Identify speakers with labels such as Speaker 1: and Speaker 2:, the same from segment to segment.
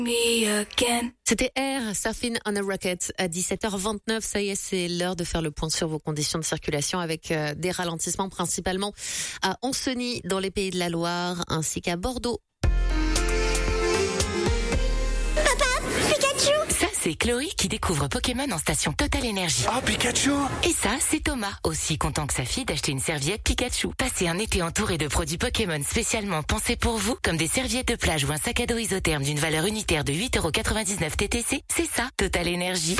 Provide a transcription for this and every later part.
Speaker 1: C'était Air, Surfing on a Rocket à 17h29. Ça y est, c'est l'heure de faire le point sur vos conditions de circulation avec des ralentissements principalement à Ancenis dans les Pays de la Loire ainsi qu'à Bordeaux.
Speaker 2: Ça, c'est Chloé qui découvre Pokémon en station Total Énergie.
Speaker 3: Oh, Pikachu!
Speaker 2: Et ça, c'est Thomas, aussi content que sa fille d'acheter une serviette Pikachu. Passez un été entouré de produits Pokémon spécialement pensés pour vous, comme des serviettes de plage ou un sac à dos isotherme d'une valeur unitaire de 8,99€ TTC. C'est ça, Total Énergie.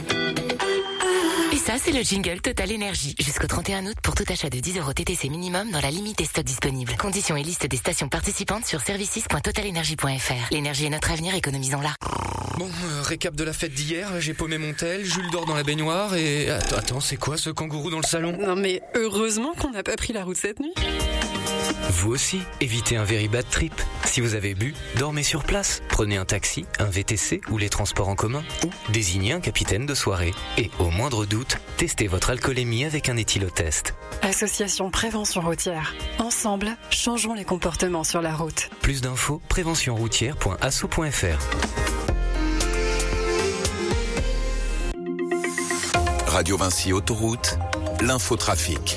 Speaker 2: Et ça, c'est le jingle Total Énergie. Jusqu'au 31 août pour tout achat de 10€ TTC minimum dans la limite des stocks disponibles. Conditions et liste des stations participantes sur services.totalenergie.fr. L'énergie est notre avenir, économisons-la.
Speaker 3: Bon, récap de la fête d'hier, j'ai paumé mon tel, Jules dort dans la baignoire et... Attends, c'est quoi ce kangourou dans le salon?
Speaker 4: Non mais heureusement qu'on n'a pas pris la route cette nuit.
Speaker 5: Vous aussi, évitez un very bad trip. Si vous avez bu, dormez sur place. Prenez un taxi, un VTC ou les transports en commun. Ou désignez un capitaine de soirée. Et au moindre doute, testez votre alcoolémie avec un éthylotest.
Speaker 4: Association Prévention Routière. Ensemble, changeons les comportements sur la route.
Speaker 5: Plus d'infos, préventionroutière.asso.fr.
Speaker 6: Radio Vinci Autoroute, l'infotrafic.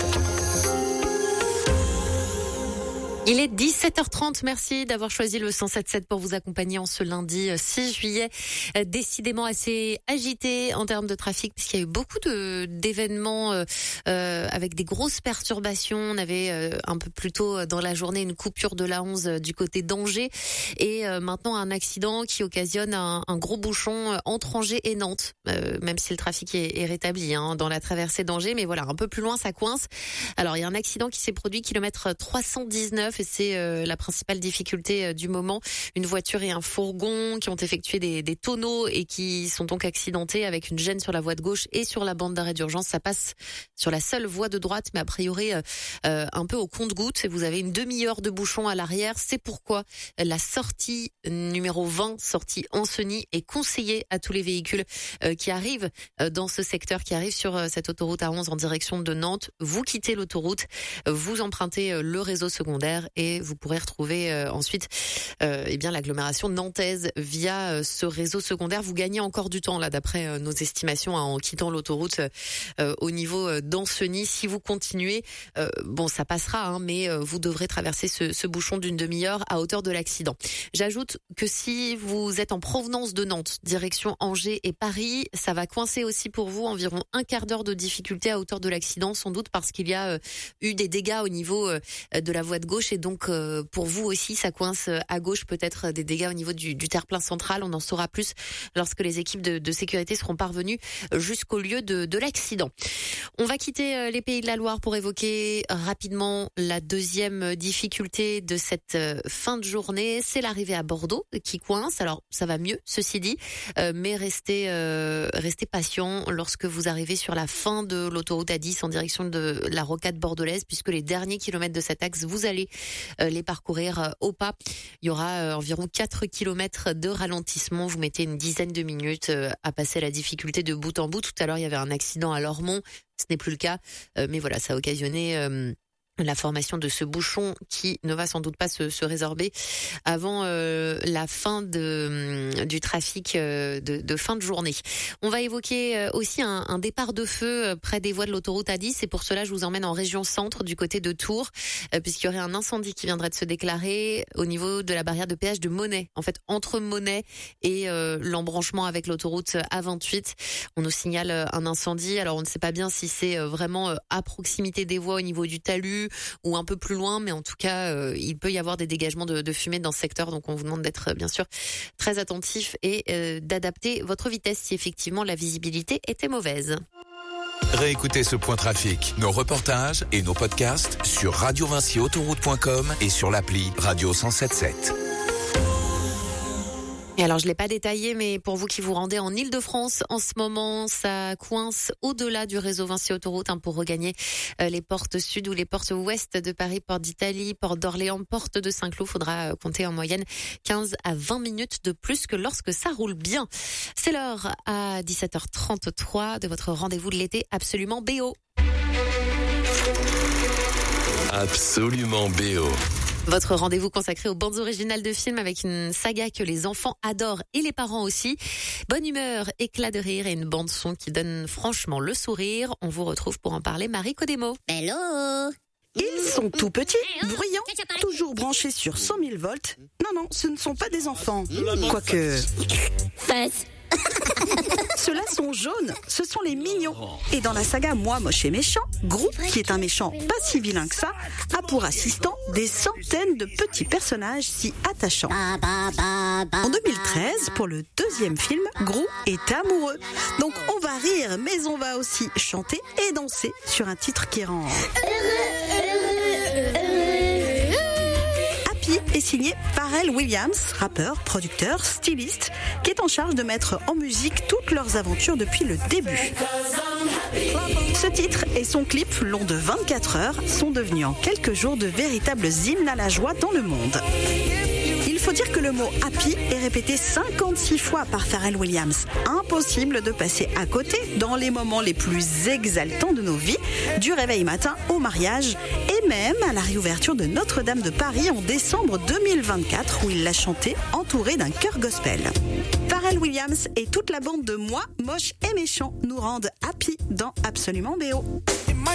Speaker 1: Il est 17h30, merci d'avoir choisi le 107.7 pour vous accompagner en ce lundi 6 juillet. Décidément assez agité en termes de trafic puisqu'il y a eu beaucoup d'événements avec des grosses perturbations. On avait un peu plus tôt dans la journée une coupure de l'A11 du côté d'Angers et maintenant un accident qui occasionne un gros bouchon entre Angers et Nantes, même si le trafic est rétabli dans la traversée d'Angers. Mais voilà, un peu plus loin ça coince. Alors il y a un accident qui s'est produit kilomètre 319 et c'est la principale difficulté du moment. Une voiture et un fourgon qui ont effectué des tonneaux et qui sont donc accidentés avec une gêne sur la voie de gauche et sur la bande d'arrêt d'urgence. Ça passe sur la seule voie de droite, mais a priori un peu au compte-gouttes. Vous avez une demi-heure de bouchon à l'arrière. C'est pourquoi la sortie numéro 20, sortie Ancenis, est conseillée à tous les véhicules qui arrivent dans ce secteur, qui arrivent sur cette autoroute A11 en direction de Nantes. Vous quittez l'autoroute, vous empruntez le réseau secondaire et vous pourrez retrouver ensuite l'agglomération nantaise via ce réseau secondaire. Vous gagnez encore du temps là d'après nos estimations en quittant l'autoroute au niveau d'Ancenis. Si vous continuez, ça passera, mais vous devrez traverser ce bouchon d'une demi-heure à hauteur de l'accident. J'ajoute que si vous êtes en provenance de Nantes, direction Angers et Paris, ça va coincer aussi pour vous, environ un quart d'heure de difficulté à hauteur de l'accident, sans doute parce qu'il y a eu des dégâts au niveau de la voie de gauche et donc pour vous aussi ça coince à gauche, peut-être des dégâts au niveau du terre-plein central. On en saura plus lorsque les équipes de sécurité seront parvenues jusqu'au lieu de l'accident. On va quitter les Pays de la Loire pour évoquer rapidement la deuxième difficulté de cette fin de journée. C'est l'arrivée à Bordeaux qui coince. Alors ça va mieux, ceci dit, mais restez patient lorsque vous arrivez sur la fin de l'autoroute A10 en direction de la rocade bordelaise, puisque les derniers kilomètres de cet axe, vous allez les parcourir au pas. Il y aura environ 4 kilomètres de ralentissement. Vous mettez une dizaine de minutes à passer la difficulté de bout en bout. Tout à l'heure, il y avait un accident à Lormont. Ce n'est plus le cas. Mais voilà, ça a occasionné la formation de ce bouchon qui ne va sans doute pas se résorber avant la fin du trafic de fin de journée. On va évoquer aussi un départ de feu près des voies de l'autoroute A10 et pour cela je vous emmène en région centre du côté de Tours puisqu'il y aurait un incendie qui viendrait de se déclarer au niveau de la barrière de péage de Monnet, en fait entre Monnet et l'embranchement avec l'autoroute A28. On nous signale un incendie. Alors on ne sait pas bien si c'est vraiment à proximité des voies au niveau du talus ou un peu plus loin, mais en tout cas, il peut y avoir des dégagements de fumée dans ce secteur, donc on vous demande d'être bien sûr très attentif et d'adapter votre vitesse si effectivement la visibilité était mauvaise.
Speaker 6: Réécoutez ce point trafic, nos reportages et nos podcasts sur radiovinciautoroute.com et sur l'appli Radio 107.7.
Speaker 1: Et alors, je l'ai pas détaillé, mais pour vous qui vous rendez en Île-de-France, en ce moment, ça coince au-delà du réseau Vinci Autoroute pour regagner les portes sud ou les portes ouest de Paris, porte d'Italie, porte d'Orléans, porte de Saint-Cloud. Faudra compter en moyenne 15 à 20 minutes de plus que lorsque ça roule bien. C'est l'heure à 17h33 de votre rendez-vous de l'été absolument BO.
Speaker 7: Absolument BO.
Speaker 1: Votre rendez-vous consacré aux bandes originales de films avec une saga que les enfants adorent et les parents aussi. Bonne humeur, éclat de rire et une bande son qui donne franchement le sourire. On vous retrouve pour en parler, Marie Codemo.
Speaker 7: Hello.
Speaker 8: Ils sont tout petits, bruyants, toujours branchés sur 100 000 volts. Non, ce ne sont pas des enfants. Quoique...
Speaker 7: Face.
Speaker 8: Ceux-là sont jaunes, ce sont les mignons. Et dans la saga Moi, moche et méchant, Grou, qui est un méchant pas si vilain que ça, a pour assistant des centaines de petits personnages si attachants. En 2013, pour le deuxième film, Grou est amoureux. Donc on va rire, mais on va aussi chanter et danser sur un titre qui rend... est signé Pharrell Williams, rappeur, producteur, styliste, qui est en charge de mettre en musique toutes leurs aventures depuis le début. Ce titre et son clip, long de 24 heures, sont devenus en quelques jours de véritables hymnes à la joie dans le monde. Il faut dire que le mot happy est répété 56 fois par Pharrell Williams. Impossible de passer à côté dans les moments les plus exaltants de nos vies, du réveil matin au mariage et même à la réouverture de Notre-Dame de Paris en décembre 2024 où il l'a chanté entouré d'un chœur gospel. Pharrell Williams et toute la bande de Moi, moche et méchant nous rendent happy dans Absolument BO.